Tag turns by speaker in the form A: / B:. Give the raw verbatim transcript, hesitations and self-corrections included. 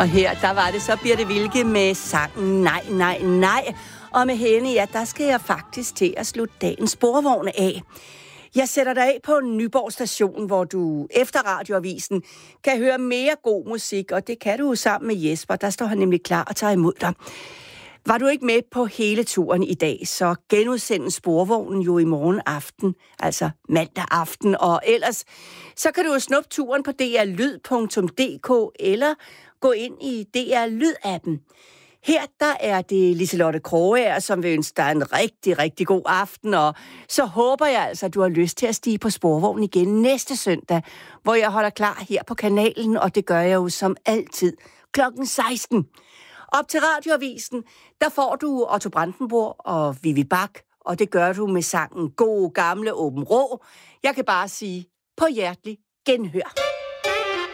A: Og her, der var det så Birthe Wilke med sangen Nej, nej, nej. Og med hende, ja, der skal jeg faktisk til at slutte dagens sporvogn af. Jeg sætter dig af på Nyborg Station, hvor du efter radioavisen kan høre mere god musik, og det kan du sammen med Jesper. Der står han nemlig klar og tager imod dig. Var du ikke med på hele turen i dag, så genudsendes sporvognen jo i morgen aften, altså mandag aften, og ellers så kan du jo snuppe turen på d r lyd punktum d k eller gå ind i D R Lyd-appen. Her der er det Liselotte Krogager, som vil ønske dig en rigtig, rigtig god aften, og så håber jeg altså, at du har lyst til at stige på sporvognen igen næste søndag, hvor jeg holder klar her på kanalen, og det gør jeg jo som altid klokken seksten. Op til radioavisen, der får du Otto Brandenburg og Vivi Bach, og det gør du med sangen God Gamle Åben Rå. Jeg kan bare sige på hjertelig genhør.